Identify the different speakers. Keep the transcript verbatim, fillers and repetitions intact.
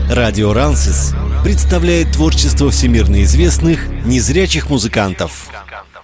Speaker 1: Радио Рансис представляет творчество всемирно известных незрячих музыкантов.